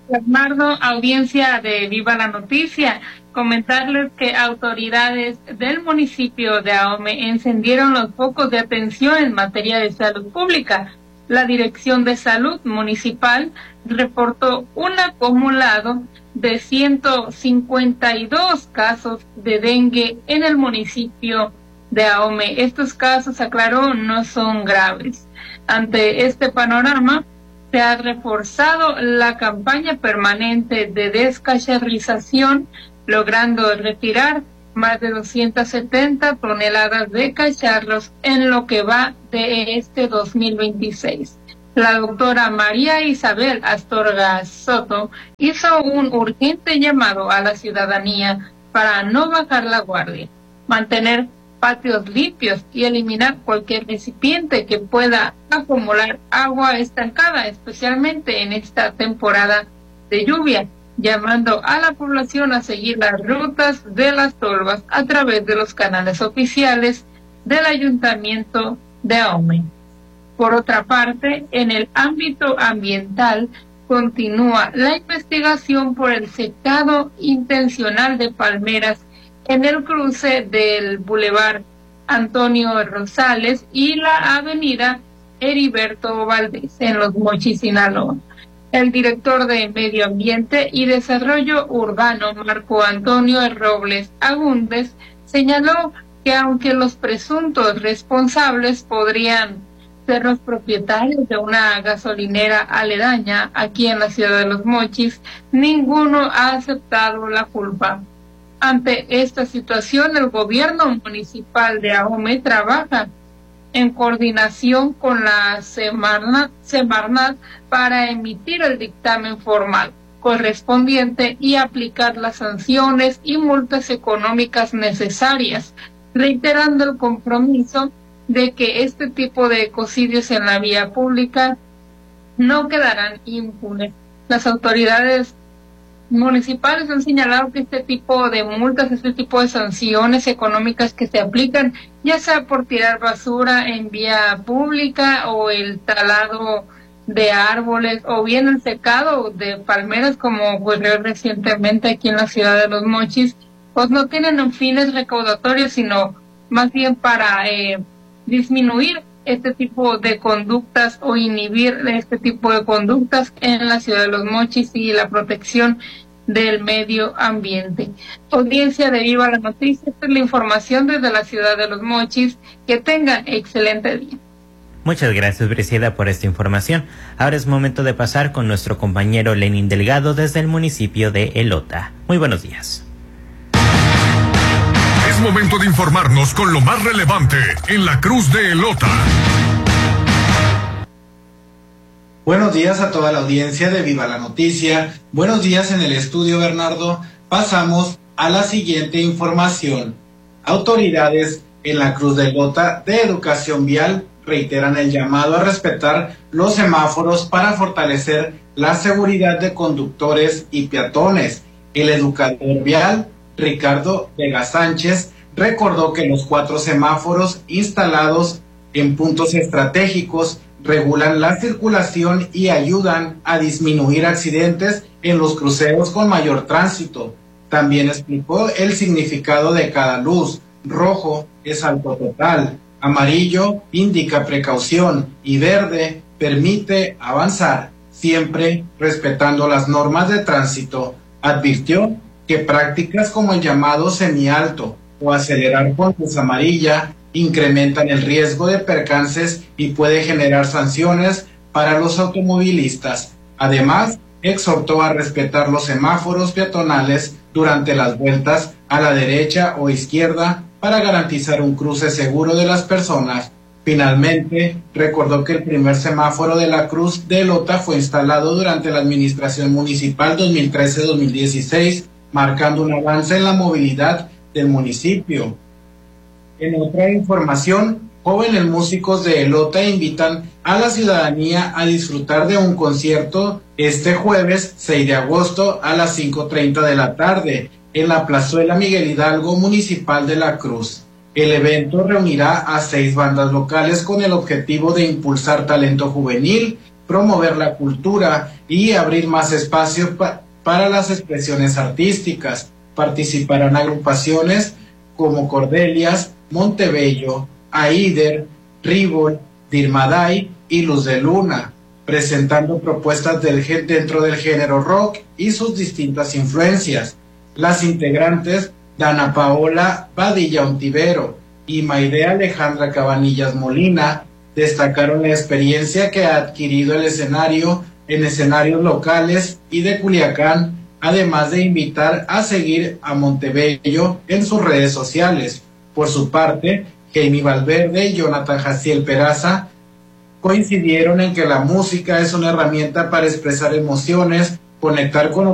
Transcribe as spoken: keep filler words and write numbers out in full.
Bernardo, audiencia de Viva la Noticia, comentarles que autoridades del municipio de Ahome encendieron los focos de atención en materia de salud pública. La Dirección de Salud Municipal reportó un acumulado de ciento cincuenta y dos casos de dengue en el municipio de Ahome. Estos casos, aclaró, no son graves. Ante este panorama, se ha reforzado la campaña permanente de descacharrización, logrando retirar más de doscientas setenta toneladas de cacharros en lo que va de este dos mil veintiséis. La doctora María Isabel Astorga Soto hizo un urgente llamado a la ciudadanía para no bajar la guardia, mantener patios limpios y eliminar cualquier recipiente que pueda acumular agua estancada, especialmente en esta temporada de lluvia, llamando a la población a seguir las rutas de las tolvas a través de los canales oficiales del Ayuntamiento de Ahome. Por otra parte, en el ámbito ambiental, continúa la investigación por el secado intencional de palmeras en el cruce del Boulevard Antonio Rosales y la avenida Heriberto Valdés en Los Mochis, Sinaloa. El director de Medio Ambiente y Desarrollo Urbano, Marco Antonio Robles Agúndez, señaló que aunque los presuntos responsables podrían ser los propietarios de una gasolinera aledaña aquí en la ciudad de Los Mochis, ninguno ha aceptado la culpa. Ante esta situación, el gobierno municipal de Ahome trabaja en coordinación con la Semarnat, Semarnat para emitir el dictamen formal correspondiente y aplicar las sanciones y multas económicas necesarias, reiterando el compromiso de que este tipo de ecocidios en la vía pública no quedarán impunes. Las autoridades municipales han señalado que este tipo de multas, este tipo de sanciones económicas que se aplican, ya sea por tirar basura en vía pública o el talado de árboles o bien el secado de palmeras, como ocurrió recientemente aquí en la ciudad de Los Mochis, pues no tienen fines recaudatorios, sino más bien para eh, disminuir este tipo de conductas o inhibir este tipo de conductas en la ciudad de Los Mochis y la protección del medio ambiente. Audiencia de Viva la Noticia, esta es la información desde la ciudad de Los Mochis. Que tengan excelente día. Muchas gracias, Brisida, por esta información. Ahora es momento de pasar con nuestro compañero Lenin Delgado desde el municipio de Elota. Muy buenos días. Es momento de informarnos con lo más relevante en la Cruz de Elota. Buenos días a toda la audiencia de Viva la Noticia. Buenos días en el estudio, Bernardo. Pasamos a la siguiente información. Autoridades en la Cruz de Elota de Educación Vial reiteran el llamado a respetar los semáforos para fortalecer la seguridad de conductores y peatones. El educador vial Ricardo Vega Sánchez recordó que los cuatro semáforos instalados en puntos estratégicos regulan la circulación y ayudan a disminuir accidentes en los cruceros con mayor tránsito. También explicó el significado de cada luz. Rojo es alto total, amarillo indica precaución y verde permite avanzar, siempre respetando las normas de tránsito. Advirtió que prácticas como el llamado semialto o acelerar con luz amarilla incrementan el riesgo de percances y puede generar sanciones para los automovilistas. Además, exhortó a respetar los semáforos peatonales durante las vueltas a la derecha o izquierda para garantizar un cruce seguro de las personas. Finalmente, recordó que el primer semáforo de la Cruz de Elota fue instalado durante la administración municipal dos mil trece dos mil dieciséis, marcando un avance en la movilidad del municipio. En otra información, jóvenes músicos de Elota invitan a la ciudadanía a disfrutar de un concierto este jueves seis de agosto a las cinco treinta de la tarde en la Plazuela Miguel Hidalgo Municipal de la Cruz. El evento reunirá a seis bandas locales con el objetivo de impulsar talento juvenil, promover la cultura y abrir más espacio pa para las expresiones artísticas. Participarán agrupaciones como Cordelias, Montebello, Aider, Ribol, Dirmaday y Luz de Luna, presentando propuestas del, dentro del género rock y sus distintas influencias. Las integrantes Dana Paola Badilla Ontivero y Maide Alejandra Cabanillas Molina destacaron la experiencia que ha adquirido el escenario en escenarios locales y de Culiacán, además de invitar a seguir a Montebello en sus redes sociales. Por su parte, Jamie Valverde y Jonathan Jaciel Peraza coincidieron en que la música es una herramienta para expresar emociones, conectar con